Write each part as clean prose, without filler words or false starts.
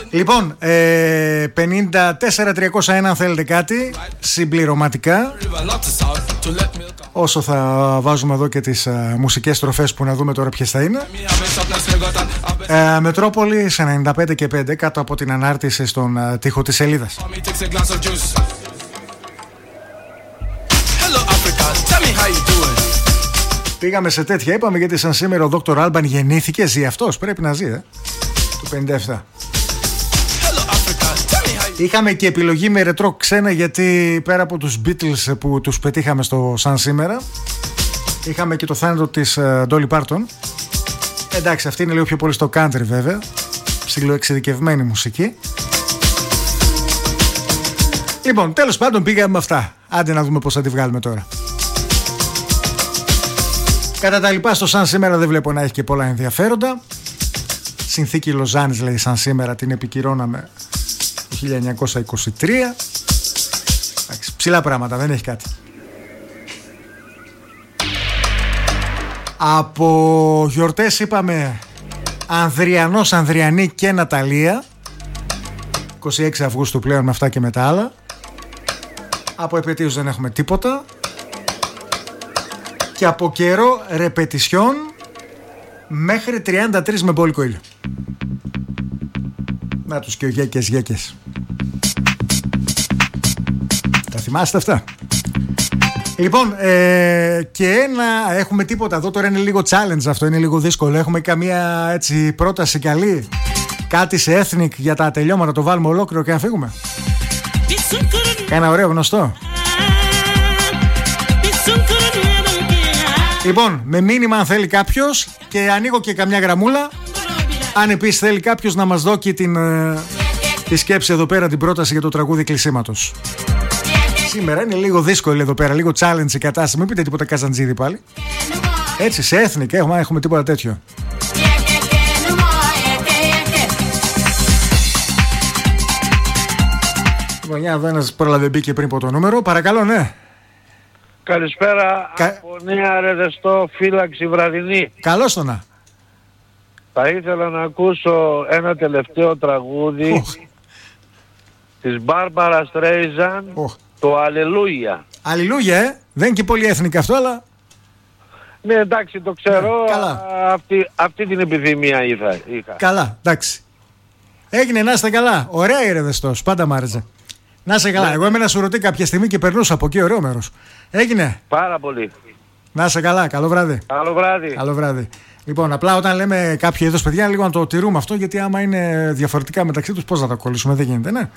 Λοιπόν, 54-301 αν θέλετε κάτι συμπληρωματικά. Όσο θα βάζουμε εδώ και τις μουσικές στροφές που να δούμε τώρα ποιες θα είναι. Μετρόπολη σε 95 και 5 κάτω από την ανάρτηση στον τοίχο της σελίδας. Πήγαμε σε τέτοια, είπαμε, γιατί σαν σήμερα ο Dr. Alban γεννήθηκε, ζει αυτός, πρέπει να ζει, του 57. Είχαμε και επιλογή με ρετρό ξένα, γιατί πέρα από τους Beatles που τους πετύχαμε στο σαν σήμερα, είχαμε και το θάνατο της Dolly Parton. Εντάξει, αυτή είναι λίγο πιο πολύ στο country βέβαια, ψιλοεξειδικευμένη μουσική. Λοιπόν, τέλος πάντων πήγαμε με αυτά. Άντε να δούμε πώς θα τη βγάλουμε τώρα. Κατά τα λοιπά, στο σαν σήμερα δεν βλέπω να έχει και πολλά ενδιαφέροντα. Συνθήκη Λοζάνης λέει σαν σήμερα, την επικυρώναμε το 1923. Εντάξει, ψηλά πράγματα, δεν έχει κάτι. Από γιορτές είπαμε Ανδριανός, Ανδριανή και Ναταλία. 26 Αυγούστου πλέον με αυτά και με τα άλλα. Από επετείους δεν έχουμε τίποτα. Και από καιρό ρεπετησιόν μέχρι 33 με μπόλικο ήλιο. Να τους και ο γέκες. Τα θυμάστε αυτά? Λοιπόν, και έχουμε τίποτα εδώ. Τώρα είναι λίγο challenge αυτό, είναι λίγο δύσκολο. Έχουμε καμία έτσι πρόταση καλή? Κάτι σε Ethnic για τα τελειώματα, το βάλουμε ολόκληρο και να φύγουμε? Κάνα ωραίο γνωστό. Λοιπόν, με μήνυμα αν θέλει κάποιος, και ανοίγω και καμιά γραμμούλα. Αν επίσης θέλει κάποιος να μας δώσει τη σκέψη εδώ πέρα, την πρόταση για το τραγούδι κλεισίματος. Σήμερα είναι λίγο δύσκολη εδώ πέρα, λίγο challenge η κατάσταση. Μην πείτε τίποτα Καζαντζίδη πάλι. Έτσι, σε Ethnic έχουμε τίποτα τέτοιο. Λοιπόν, για να δω, ένας πρόλαβε, μπήκε πριν από το νούμερο. Παρακαλώ, ναι. Καλησπέρα από Νέα Ρεδεστό, φύλαξη βραδινή. Καλώς το να. Θα ήθελα να ακούσω ένα τελευταίο τραγούδι της Μπάρμπαρα Στρέιζαν, το Αλληλούια. Αλληλούια, δεν είναι και πολύ έθνικο αυτό, αλλά... Ναι, εντάξει, το ξέρω, καλά. Αυτή την επιθυμία είχα. Καλά, εντάξει. Έγινε, να είστε καλά. Ωραία η Ρεδεστός, πάντα μ' άρεσε. Να είσαι καλά. Εγώ έμενα Σουρωτή κάποια στιγμή και περνούσα από εκεί, ωραίο μέρος. Έγινε. Πάρα πολύ. Να είσαι καλά, καλό βράδυ. Καλό βράδυ. Καλό βράδυ. Λοιπόν, απλά όταν λέμε κάποιο είδος παιδιά, λίγο να το τηρούμε αυτό, γιατί άμα είναι διαφορετικά μεταξύ τους, πώς να τα κολλήσουμε, δεν γίνεται, ναι.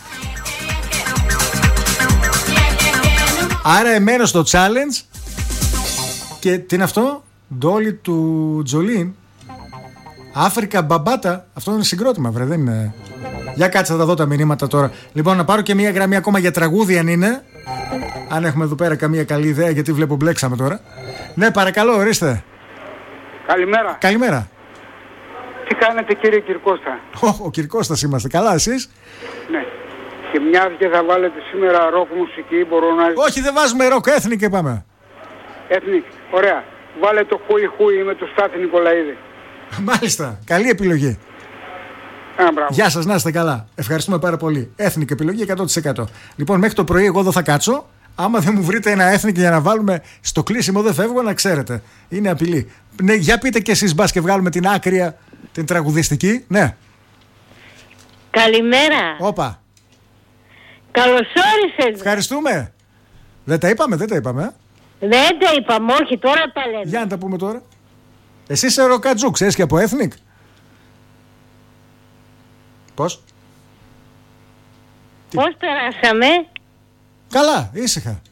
Άρα εμένω στο challenge. Και τι είναι αυτό? Ντόλι του Τζολίν. Αφρικα Μπαμπάτα. Αυτό είναι συγκρότημα, βρε, δεν είναι. Για κάτσε, θα τα δω τα μηνύματα τώρα. Λοιπόν, να πάρω και μία γραμμή ακόμα για τραγούδι, αν είναι. Αν έχουμε εδώ πέρα καμία καλή ιδέα, γιατί βλέπω μπλέξαμε τώρα. Ναι, παρακαλώ, ορίστε. Καλημέρα. Καλημέρα. Τι κάνετε, κύριε Κυρκώστα? Ο Κυρκώστας είμαστε. Καλά, εσείς? Ναι. Και μοιάζει και θα βάλετε σήμερα ροκ μουσική, μπορώ να... Όχι, δεν βάζουμε ροκ, Ethnic είπαμε. Ethnic, ωραία. Βάλε το χούι χούι με το Στάθη Νικολαίδη. Μάλιστα, καλή επιλογή. Γεια σας, να είστε καλά. Ευχαριστούμε πάρα πολύ. Ethnic επιλογή 100%. Λοιπόν, μέχρι το πρωί εγώ εδώ θα κάτσω. Άμα δεν μου βρείτε ένα Ethnic για να βάλουμε στο κλείσιμο, δεν φεύγω, να ξέρετε. Είναι απειλή. Ναι, για πείτε κι εσείς, μπας και βγάλουμε την άκρια, την τραγουδιστική. Ναι. Καλημέρα. Όπα. Καλώς όρισες. Ευχαριστούμε. Δεν τα είπαμε. Δεν τα είπαμε, όχι, τώρα τα λέμε. Για να τα πούμε τώρα. Εσύ είσαι ροκατζού, ξέρεις και από Ethnic? Πώς? Πώς περάσαμε? Καλά, ήσυχα.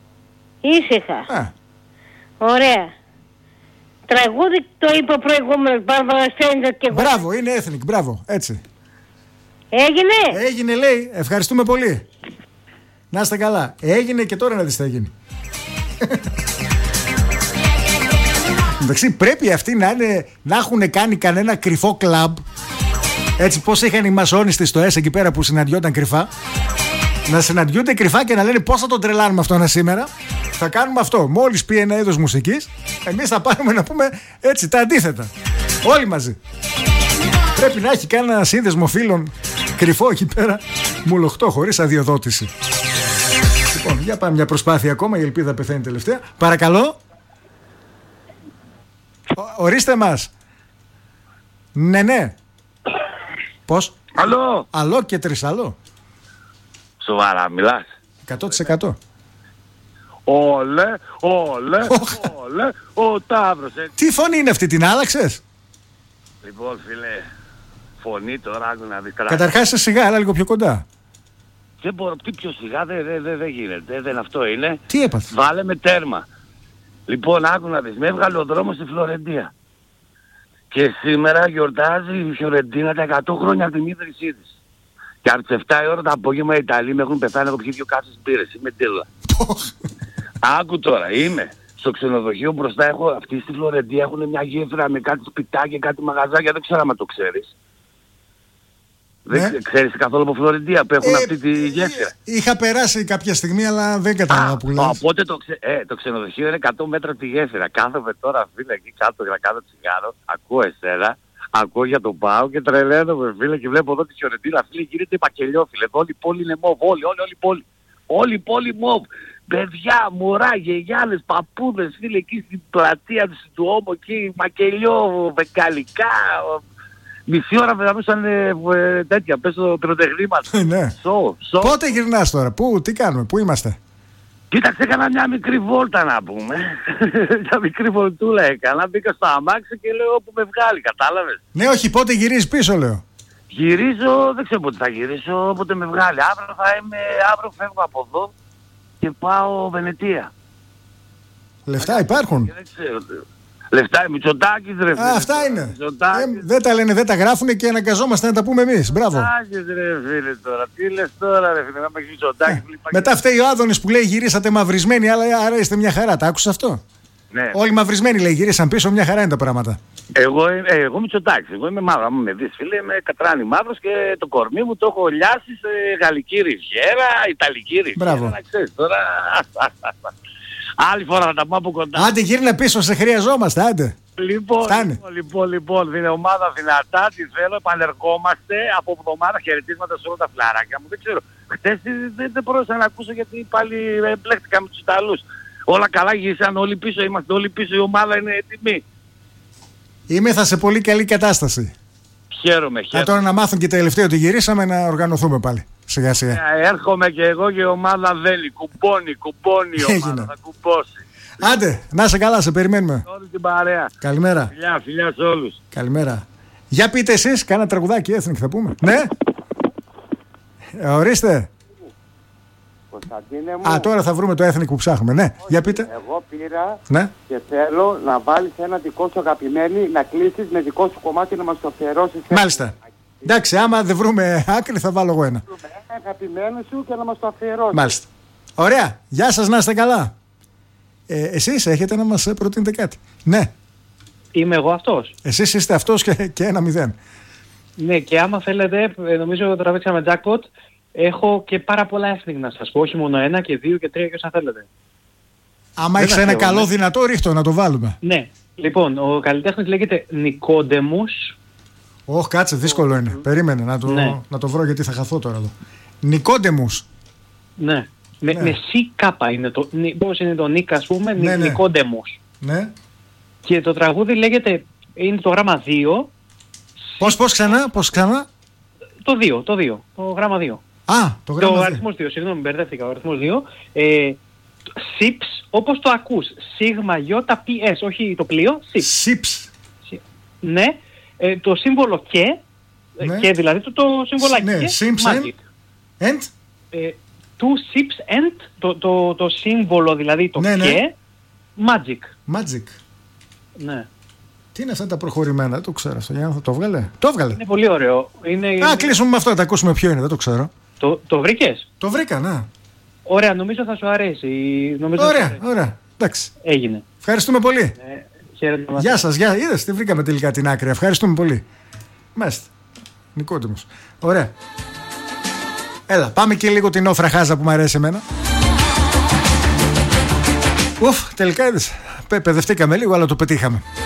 Ωραία. Τραγούδι το είπα προηγούμενος, Μπάρμπαρα Στρέιζαν και εγώ. Μπράβο, είναι Ethnic, μπράβο, έτσι. Έγινε? Έγινε, λέει, ευχαριστούμε πολύ. Να είστε καλά. Έγινε και τώρα να δεις τι θα γίνει. Εντάξει, πρέπει αυτοί να έχουν κάνει κανένα κρυφό κλαμπ. Έτσι, πώς είχαν οι μασόνιστοι στο ΕΣ εκεί πέρα που συναντιόταν κρυφά. Να συναντιούνται κρυφά και να λένε πώς θα τον τρελάνουμε αυτόν σήμερα. Θα κάνουμε αυτό. Μόλις πει ένα είδος μουσικής, εμείς θα πάρουμε να πούμε έτσι τα αντίθετα. Όλοι μαζί. Πρέπει να έχει κανένα σύνδεσμο φίλων Κρυφό εκεί πέρα, μουλοχτό, χωρίς αδειοδότηση. Λοιπόν, για πάμε μια προσπάθεια ακόμα, η ελπίδα πεθαίνει τελευταία. Παρακαλώ. Ορίστε μας. Ναι. Πώς? Αλό και τρισαλό. Σοβαρά μιλάς? 100%. Όλε, ο Ταύρος. Τι φωνή είναι αυτή, την άλλαξες? Λοιπόν, φίλε, φωνή τώρα, άκου να δεις. Καταρχάς σε σιγά, αλλά λίγο πιο κοντά. Δεν μπορώ, τι πιο σιγά, δεν γίνεται, δεν αυτό είναι. Τι έπαθε? Βάλε με τέρμα. Λοιπόν, άκου να δεις, με έβγαλε ο δρόμος στη Φλωρεντία. Και σήμερα γιορτάζει η Φιωρεντίνα τα 100 χρόνια από την ίδρυσή της. Και από τις 7 η ώρα το απόγευμα οι Ιταλοί με έχουν πεθάνει, έχω πιει 2 κάτσες μπύρες, είμαι τέλα. Άκου τώρα, είμαι στο ξενοδοχείο μπροστά, έχω αυτή στη Φλωρεντία, έχουν μια γέφυρα με κάτι σπιτάκια, κάτι μαγαζάκια, δεν ξέρω αν το ξέρεις. Δεν ξέρεις καθόλου από Φλωρεντία που έχουν αυτή τη γέφυρα? Είχα περάσει κάποια στιγμή, αλλά δεν κατάλαβα που λες. Οπότε το ξενοδοχείο είναι 100 μέτρα από τη γέφυρα. Κάθομαι τώρα, φίλε, εκεί κάτω για να κάνω τσιγάρο, ακούω εσένα, ακούω για τον Πάο και τρελαίνομαι, φίλε, και βλέπω εδώ τη Φιωρεντίνα, φίλε, γίνεται μακελιό, φίλε. Όλη η πόλη είναι μοβ, όλη η πόλη. Όλη η πόλη μοβ. Παιδιά, μωρά, γιαγιάδες, παππούδες, φίλε, εκεί στην πλατεία του Όμο, εκεί μακελιό, βεκαλικά. Μισή ώρα περνούσαν τέτοια, πες το πυροτεχνήματα. Ναι. Πότε γυρνάς τώρα, τι κάνουμε, πού είμαστε? Κοίταξε, έκανα μια μικρή βόλτα να πούμε. Μια μικρή βολτούλα έκανα, μπήκα στο αμάξι και λέω όπου με βγάλει, κατάλαβες? Ναι, όχι, πότε γυρίζεις πίσω, λέω. Γυρίζω, δεν ξέρω πότε θα γυρίσω, όποτε με βγάλει. Αύριο φεύγω από εδώ και πάω Βενετία. Λεφτά υπάρχουν? Δεν ξέρω. Λεφτά, Μητσοτάκης ρε φίλε. Αυτά είναι. Δεν τα λένε, δεν τα γράφουνε και αναγκαζόμαστε να τα πούμε εμείς. Μπράβο. Μητσοτάκης ρε φίλε τώρα. Τι λες τώρα ρε φίλε, να με έχεις Μητσοτάκης. Μετά φταίει ο Άδωνης που λέει γυρίσατε μαυρισμένοι, αλλά άρα είστε μια χαρά. Τα άκουσες αυτό? Ναι. Όλοι μαυρισμένοι λέει, γυρίσαν πίσω, μια χαρά είναι τα πράγματα. Εγώ Μητσοτάκης, εγώ είμαι μαύρο. Άμα με δεις φίλε, είμαι κατράνι μαύρος και το κορμί μου το έχω λιάσει σε γαλλική ριβιέρα, ιταλική ριβιέρα. Μπράβο. Να ξέρεις τώρα. Άλλη φορά θα τα πάω από κοντά. Άντε γύρνα πίσω, σε χρειαζόμαστε, άντε. Λοιπόν, είναι ομάδα δυνατά, τη θέλω, επανερχόμαστε από εβδομάδα, χαιρετίσματα σε όλα τα φλαράκια μου. Δεν ξέρω, χτες δεν μπορούσα να ακούσω γιατί πάλι μπλέχτηκα με τους Ιταλούς. Όλα καλά γύρισαν, όλοι πίσω, είμαστε όλοι πίσω, η ομάδα είναι έτοιμη. Θα σε πολύ καλή κατάσταση. Χαίρομαι. Τώρα να μάθουν και τελευταίο ότι γυρίσαμε, να οργανωθούμε πάλι. Σιγά σιγά. Έρχομαι και εγώ και η ομάδα βέλει. Κουμπώνει η ομάδα. Θα κουμπώσει. Άντε, να είσαι καλά, σε περιμένουμε. Όλη την παρέα. Καλημέρα. Φιλιά σε όλους. Καλημέρα. Για πείτε εσείς, κάνα τραγουδάκι έθνικ θα πούμε. Ναι. Ορίστε. Κωνσταντίνε μου. Τώρα θα βρούμε το έθνικ που ψάχνουμε. Ναι, για πείτε. Εγώ πήρα και θέλω να βάλεις ένα δικό σου αγαπημένη, να κλείσεις με δικό σου κομμάτι να μας το αφιερώσεις. Μάλιστα. Εντάξει, άμα δεν βρούμε άκρη θα βάλω εγώ ένα. Ένα αγαπημένο σου και να μας το αφιερώσεις. Μάλιστα. Ωραία. Γεια σας, να είστε καλά. Εσείς έχετε να μας προτείνετε κάτι? Ναι. Είμαι εγώ αυτός. Εσείς είστε αυτός και 1-0. Ναι, και άμα θέλετε, νομίζω τραβήξαμε jackpot. Έχω και πάρα πολλά έθνικα να σας πω. Όχι μόνο 1 και 2 και 3 και όσα θέλετε. Άμα έχεις ένα καλό δυνατό, ρίχτω να το βάλουμε. Ναι. Λοιπόν, ο καλλιτέχνης λέγεται Νικόντεμους. Κάτσε, δύσκολο είναι. Περίμενε να το βρω γιατί θα χαθώ τώρα εδώ. Νικόντεμους. Ναι. Με σι κάπα είναι το. Πώς είναι το Νίκα, ας πούμε, Νικόντεμους. Ναι. Και το τραγούδι λέγεται, είναι το γράμμα 2. Πώς ξανά? Το 2, το γράμμα 2. Το γράμμα 2. Το αριθμός 2, συγγνώμη, μπερδεύτηκα, ο αριθμός 2. SIPS, όπως το ακούς, σίγμα, γιώτα, PS, όχι το πλοίο, SIPS. Ναι, το σύμβολο και δηλαδή το συμβολάκι και, Magic. And? Two SIPS and, το σύμβολο δηλαδή το και, Magic. Ναι. Τι είναι αυτά τα προχωρημένα, το ξέρω αυτό, για να το βγάλε. Το έβγαλε. Είναι πολύ ωραίο. Κλείσουμε με αυτό, να τα ακούσουμε ποιο είναι, δεν το ξέρω. Το βρήκες? Το βρήκα, ναι. Ωραία, νομίζω θα σου αρέσει. Ωραία. Εντάξει. Έγινε. Ευχαριστούμε πολύ. Χαίρετε. Γεια σας, είδες, τη βρήκαμε τελικά την άκρη. Ευχαριστούμε πολύ. Μάλιστα. Νικότιμος. Ωραία. Έλα, πάμε και λίγο την όφρα χάζα που μου αρέσει εμένα. Τελικά είδες. Παιδευτήκαμε λίγο, αλλά το πετύχαμε.